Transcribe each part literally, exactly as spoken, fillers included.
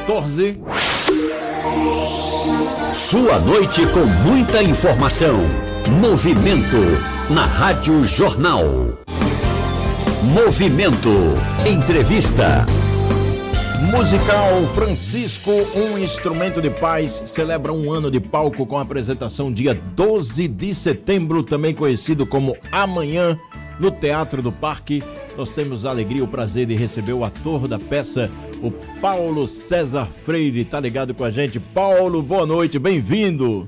quatorze. Sua noite com muita informação. Movimento na Rádio Jornal. Movimento. Entrevista. Musical Francisco, um instrumento de paz, celebra um ano de palco com a apresentação dia doze de setembro, também conhecido como Amanhã, no Teatro do Parque. Nós temos a alegria e o prazer de receber o ator da peça, o Paulo César Freire. Tá ligado com a gente? Paulo, boa noite, bem-vindo.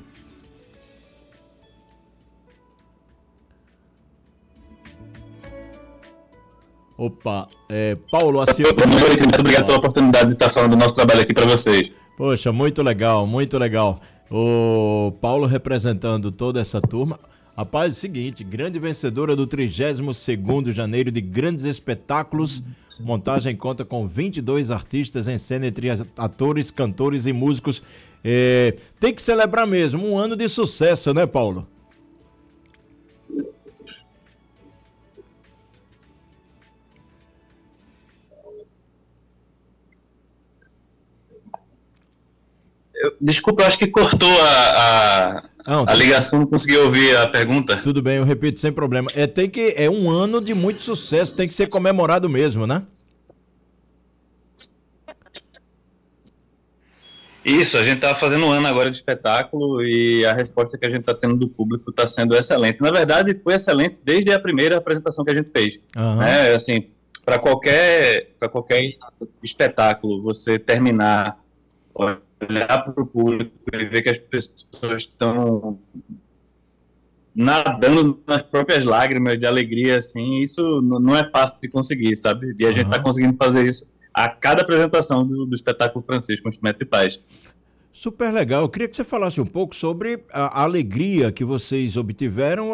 Opa, é, Paulo, a senhora... Boa noite, muito obrigado pela oportunidade de estar falando do nosso trabalho aqui para vocês. Poxa, muito legal, muito legal. O Paulo representando toda essa turma. Rapaz, é o seguinte, grande vencedora do trigésimo segundo Janeiro de Grandes Espetáculos. Montagem conta com vinte e dois artistas em cena, entre atores, cantores e músicos. É, tem que celebrar mesmo, um ano de sucesso, né, Paulo? Eu, desculpa, eu acho que cortou a, a, não, a ligação, não consegui ouvir a pergunta. Tudo bem, eu repito sem problema. É, tem que, é um ano de muito sucesso, tem que ser comemorado mesmo, né? Isso, a gente está fazendo um ano agora de espetáculo e a resposta que a gente está tendo do público está sendo excelente. Na verdade, foi excelente desde a primeira apresentação que a gente fez. Uhum. Né? Assim, para qualquer, para qualquer espetáculo, você terminar, olhar para o público e ver que as pessoas estão nadando nas próprias lágrimas de alegria, assim, isso não é fácil de conseguir, sabe? E a uhum. gente está conseguindo fazer isso a cada apresentação do, do espetáculo Francisco, um Instrumento de Paz. Super legal. Eu queria que você falasse um pouco sobre a alegria que vocês obtiveram